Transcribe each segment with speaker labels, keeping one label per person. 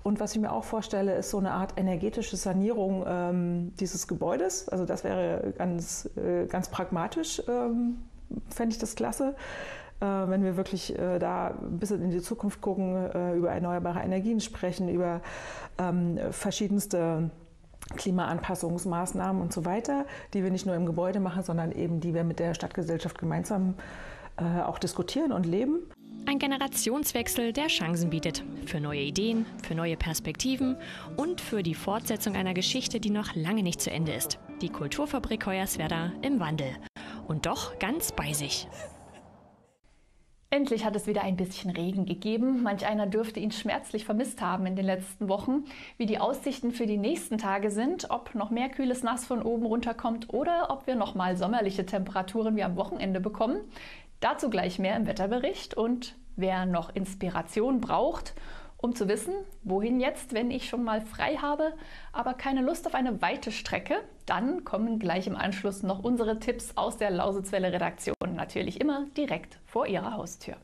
Speaker 1: Und was ich mir auch vorstelle, ist so eine Art energetische Sanierung dieses Gebäudes. Also das wäre ganz pragmatisch, fände ich das klasse. Wenn wir wirklich da ein bisschen in die Zukunft gucken, über erneuerbare Energien sprechen, über verschiedenste Klimaanpassungsmaßnahmen und so weiter, die wir nicht nur im Gebäude machen, sondern eben die wir mit der Stadtgesellschaft gemeinsam auch diskutieren und leben.
Speaker 2: Ein Generationswechsel, der Chancen bietet. Für neue Ideen, für neue Perspektiven und für die Fortsetzung einer Geschichte, die noch lange nicht zu Ende ist. Die Kulturfabrik Hoyerswerda im Wandel. Und doch ganz bei sich.
Speaker 3: Endlich hat es wieder ein bisschen Regen gegeben. Manch einer dürfte ihn schmerzlich vermisst haben in den letzten Wochen. Wie die Aussichten für die nächsten Tage sind, ob noch mehr kühles Nass von oben runterkommt oder ob wir noch mal sommerliche Temperaturen wie am Wochenende bekommen. Dazu gleich mehr im Wetterbericht. Und wer noch Inspiration braucht, um zu wissen, wohin jetzt, wenn ich schon mal frei habe, aber keine Lust auf eine weite Strecke, dann kommen gleich im Anschluss noch unsere Tipps aus der Lausitzwelle-Redaktion. Natürlich immer direkt vor Ihrer Haustür.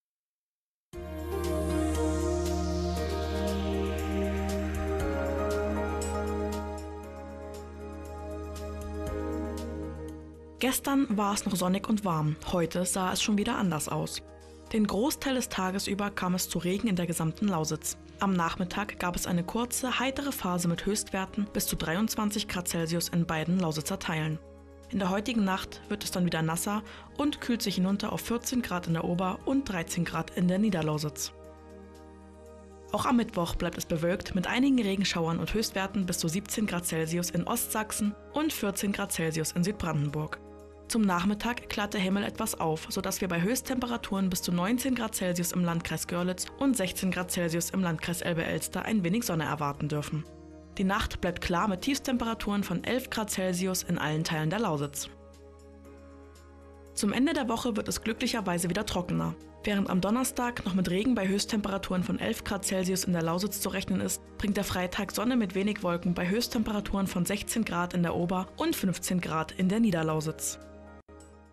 Speaker 4: Gestern war es noch sonnig und warm, heute sah es schon wieder anders aus. Den Großteil des Tages über kam es zu Regen in der gesamten Lausitz. Am Nachmittag gab es eine kurze, heitere Phase mit Höchstwerten bis zu 23 Grad Celsius in beiden Lausitzer Teilen. In der heutigen Nacht wird es dann wieder nasser und kühlt sich hinunter auf 14 Grad in der Ober- und 13 Grad in der Niederlausitz. Auch am Mittwoch bleibt es bewölkt mit einigen Regenschauern und Höchstwerten bis zu 17 Grad Celsius in Ostsachsen und 14 Grad Celsius in Südbrandenburg. Zum Nachmittag klart der Himmel etwas auf, sodass wir bei Höchsttemperaturen bis zu 19 Grad Celsius im Landkreis Görlitz und 16 Grad Celsius im Landkreis Elbe-Elster ein wenig Sonne erwarten dürfen. Die Nacht bleibt klar mit Tiefstemperaturen von 11 Grad Celsius in allen Teilen der Lausitz. Zum Ende der Woche wird es glücklicherweise wieder trockener. Während am Donnerstag noch mit Regen bei Höchsttemperaturen von 11 Grad Celsius in der Lausitz zu rechnen ist, bringt der Freitag Sonne mit wenig Wolken bei Höchsttemperaturen von 16 Grad in der Ober- und 15 Grad in der Niederlausitz.